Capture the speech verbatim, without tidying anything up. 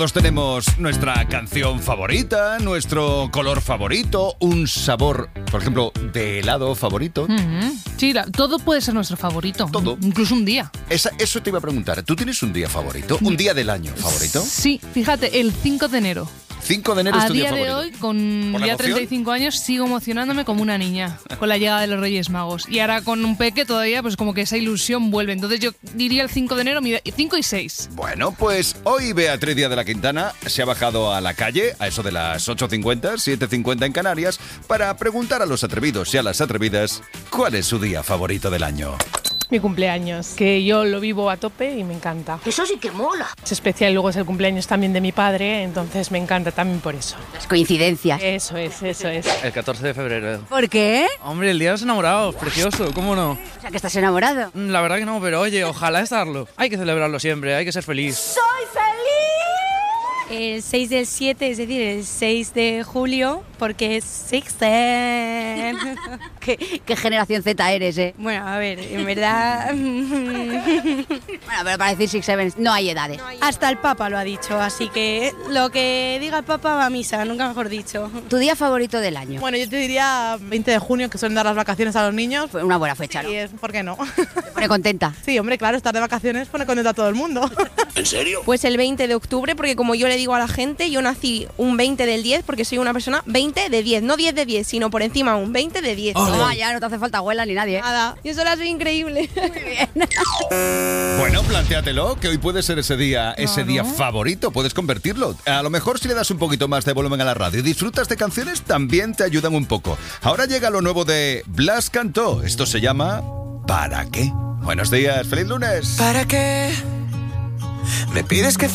Todos tenemos nuestra canción favorita, nuestro color favorito, un sabor, por ejemplo, de helado favorito. Mm-hmm. Sí, la, todo puede ser nuestro favorito. Todo. Incluso un día. Esa, eso te iba a preguntar. ¿Tú tienes un día favorito? ¿Un día del año favorito? Sí, fíjate, el cinco de enero. cinco de enero es A tu día día de favorito. hoy, con ¿Por la ya emoción? treinta y cinco años, sigo emocionándome como una niña con la llegada de los Reyes Magos. Y ahora con un peque todavía, pues como que esa ilusión vuelve. Entonces yo diría el cinco de enero, cinco y seis. Bueno, pues hoy Beatriz Díaz de la Quintana se ha bajado a la calle, a eso de las ocho cincuenta, siete cincuenta en Canarias, para preguntar a los atrevidos y a las atrevidas cuál es su día favorito del año. Mi cumpleaños, que yo lo vivo a tope y me encanta. Eso sí que mola. Es especial, luego es el cumpleaños también de mi padre, entonces me encanta también por eso. Las coincidencias. Eso es, eso es. El catorce de febrero. ¿Por qué? Hombre, el día de los enamorados, precioso, ¿cómo no? O sea, que estás enamorado. La verdad que no, pero oye, ojalá estarlo. Hay que celebrarlo siempre, hay que ser feliz. ¡Soy feliz! El seis del siete, es decir, el seis de julio, porque es Sixten. ¿Qué, qué generación Z eres, eh? Bueno, a ver, en verdad... Bueno, pero para decir Six Seven no hay edades. Hasta el Papa lo ha dicho, así que lo que diga el Papa va a misa, nunca mejor dicho. ¿Tu día favorito del año? Bueno, yo te diría veinte de junio, que suelen dar las vacaciones a los niños. Fue una buena fecha, ¿no? Y es, ¿por qué no? Te pone contenta. Sí, hombre, claro, estar de vacaciones pone contento a todo el mundo. ¿En serio? Pues el veinte de octubre, porque como yo le digo a la gente, yo nací un veinte del diez porque soy una persona veinte de diez, no diez de diez, sino por encima un veinte de diez. Toma, ya no te hace falta abuela ni nadie, ¿eh? Nada, yo sola soy increíble. Muy bien. Bueno, plantéatelo, que hoy puede ser ese día, ese Claro. día favorito, puedes convertirlo. A lo mejor si le das un poquito más de volumen a la radio y disfrutas de canciones, también te ayudan un poco. Ahora llega lo nuevo de Blas Cantó. Esto se llama ¿Para qué? Buenos días, feliz lunes. ¿Para qué me pides que